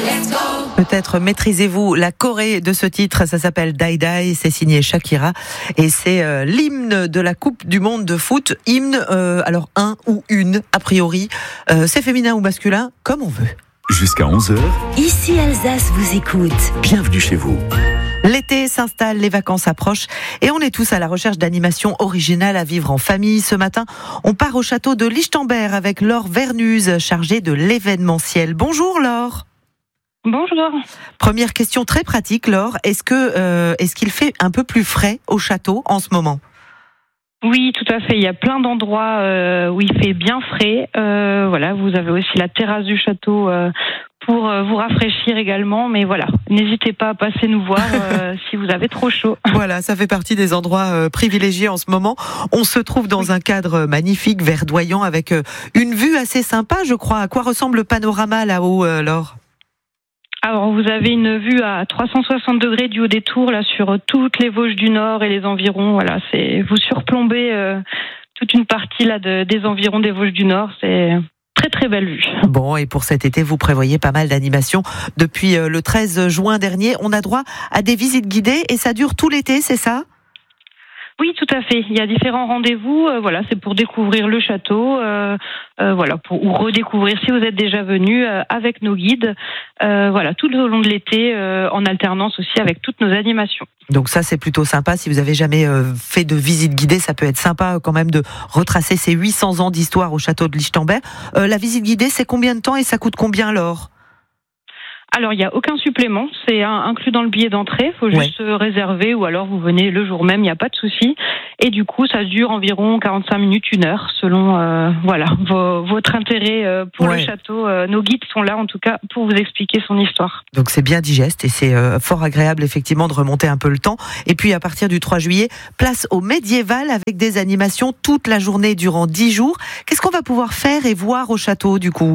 Peut-être maîtrisez-vous la choré de ce titre, ça s'appelle Die Die, c'est signé Shakira et c'est l'hymne de la Coupe du Monde de foot. Hymne, alors un ou une, a priori, c'est féminin ou masculin, comme on veut. Jusqu'à 11h, Ici Alsace vous écoute. bienvenue chez vous. L'été s'installe, les vacances approchent et on est tous à la recherche d'animations originales à vivre en famille. Ce matin, on part au château de Lichtenberg avec Laure Vernuse, chargée de l'événementiel. Bonjour Laure. Bonjour. Première question très pratique, Laure. Est-ce qu'il fait un peu plus frais au château en ce moment ? Oui, tout à fait. Il y a plein d'endroits où il fait bien frais. Voilà, vous avez aussi la terrasse du château pour vous rafraîchir également. Mais voilà, n'hésitez pas à passer nous voir si vous avez trop chaud. Voilà, ça fait partie des endroits privilégiés en ce moment. On se trouve dans un cadre magnifique, verdoyant, avec une vue assez sympa, je crois. À quoi ressemble le panorama là-haut, Laure ? Alors, vous avez une vue à 360 degrés du haut des tours, là, sur toutes les Vosges du Nord et les environs. Voilà, vous surplombez toute une partie là des environs des Vosges du Nord. C'est très très belle vue. Bon, et pour cet été, vous prévoyez pas mal d'animations. Depuis le 13 juin dernier, on a droit à des visites guidées et ça dure tout l'été, c'est ça ? Oui, tout à fait. Il y a différents rendez-vous. Voilà, c'est pour découvrir le château, voilà, ou redécouvrir si vous êtes déjà venu avec nos guides. Voilà, tout au long de l'été, en alternance aussi avec toutes nos animations. Donc ça, c'est plutôt sympa. Si vous avez jamais fait de visite guidée, ça peut être sympa quand même de retracer ces 800 ans d'histoire au château de Lichtenberg. La visite guidée, c'est combien de temps et ça coûte combien, Laure ? Alors, il n'y a aucun supplément, c'est inclus dans le billet d'entrée, il faut juste réserver ou alors vous venez le jour même, il n'y a pas de souci. Et du coup, ça dure environ 45 minutes, 1 heure, selon votre intérêt pour le château. Nos guides sont là, en tout cas, pour vous expliquer son histoire. Donc c'est bien digeste et c'est fort agréable, effectivement, de remonter un peu le temps. Et puis, à partir du 3 juillet, place au médiéval avec des animations toute la journée durant 10 jours. Qu'est-ce qu'on va pouvoir faire et voir au château, du coup ?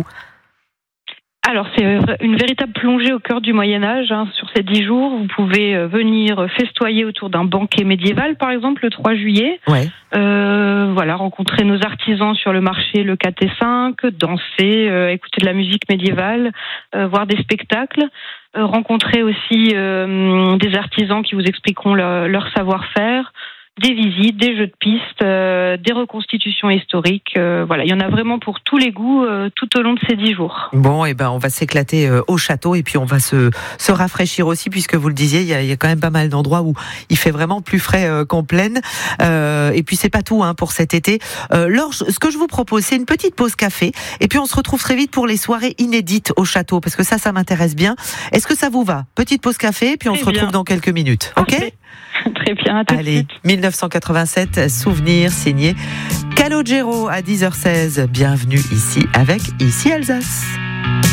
Alors, c'est une véritable plongée au cœur du Moyen-Âge. Sur ces 10 jours, vous pouvez venir festoyer autour d'un banquet médiéval, par exemple, le 3 juillet. Ouais. Voilà, rencontrer nos artisans sur le marché le 4 et 5, danser, écouter de la musique médiévale, voir des spectacles. Rencontrer aussi des artisans qui vous expliqueront leur savoir-faire. Des visites, des jeux de pistes, des reconstitutions historiques. Voilà, il y en a vraiment pour tous les goûts tout au long de ces 10 jours. Bon, et ben on va s'éclater au château et puis on va se rafraîchir aussi, puisque vous le disiez, il y a quand même pas mal d'endroits où il fait vraiment plus frais qu'en plaine. Et puis c'est pas tout pour cet été. Laure, ce que je vous propose, c'est une petite pause café et puis on se retrouve très vite pour les soirées inédites au château, parce que ça m'intéresse bien. Est-ce que ça vous va ? Petite pause café, puis on se retrouve dans quelques minutes. Ok ? Très bien, à tout de suite. 1987, souvenir signé Calogero à 10h16. Bienvenue ici avec Ici Alsace.